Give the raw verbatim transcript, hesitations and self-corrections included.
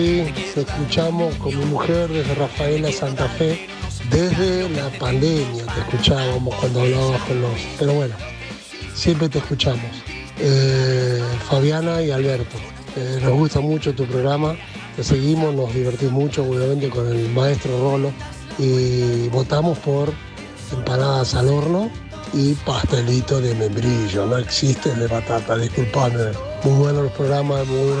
Sí, te escuchamos con mi mujer desde Rafaela, Santa Fe, desde la pandemia te escuchábamos cuando hablabas con los... Pero bueno, siempre te escuchamos. Eh, Fabiana y Alberto, eh, nos gusta mucho tu programa, te seguimos, nos divertimos mucho, obviamente, con el maestro Rolo, y votamos por empanadas al horno y pastelito de membrillo, no existe el de batata, disculpame. Muy buenos los programas, muy buenos